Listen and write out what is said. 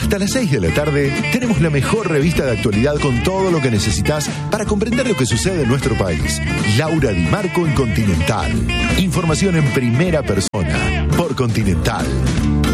Hasta las 6 de la tarde tenemos la mejor revista de actualidad con todo lo que necesitas para comprender lo que sucede en nuestro país. Laura Di Marco en Continental. Información en primera persona por Continental.